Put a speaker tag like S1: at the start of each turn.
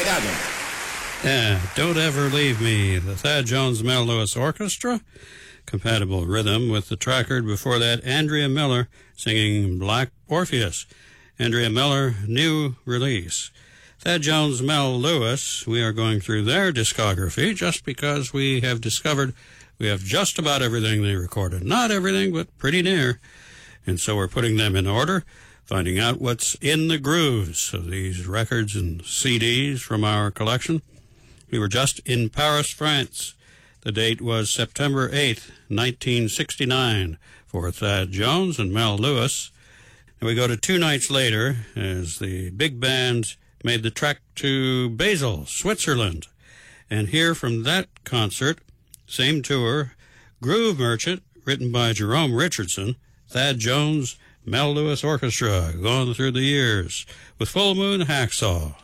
S1: Cuidado.
S2: Yeah, Don't Ever Leave Me, the Thad Jones Mel Lewis Orchestra. Compatible rhythm with the track heard before that, Andrea Miller singing Black Orpheus. Andrea Miller, new release. Thad Jones Mel Lewis, we are going through their discography just because we have discovered we have just about everything they recorded. Not everything, but pretty near. And so we're putting them in order, finding out what's in the grooves of these records and CDs from our collection. We were just in Paris, France. The date was September 8th, 1969, for Thad Jones and Mel Lewis. And we go to 2 nights later as the big band made the trek to Basel, Switzerland. And here from that concert, same tour, Groove Merchant, written by Jerome Richardson, Thad Jones, Mel Lewis Orchestra, going through the years, with Full Moon Hacksaw.